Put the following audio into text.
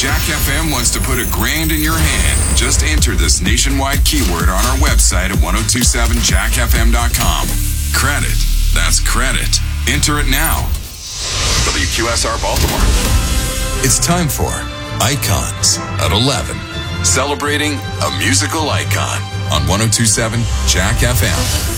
Jack FM wants to put $1,000 in your hand. Just enter this nationwide keyword on our website at 1027jackfm.com. Credit. That's credit. Enter it now. WQSR Baltimore. It's time for Icons at 11. Celebrating a musical icon on 1027 Jack FM.